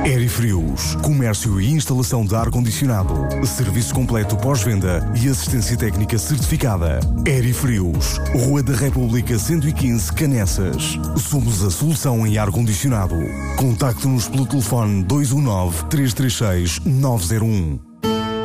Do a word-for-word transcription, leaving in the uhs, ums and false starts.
Aerifrios, comércio e instalação de ar-condicionado, serviço completo pós-venda e assistência técnica certificada. Aerifrios, Rua da República cento e quinze, Canessas. Somos a solução em ar-condicionado. Contacte-nos pelo telefone dois um nove, três três seis, nove zero um.